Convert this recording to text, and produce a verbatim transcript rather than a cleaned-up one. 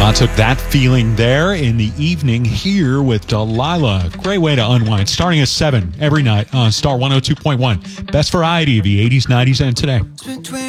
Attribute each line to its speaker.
Speaker 1: Lots of that feeling there in the evening here with Delilah. Great way to unwind. Starting at seven every night on Star one oh two point one. Best variety of the eighties, nineties, and today.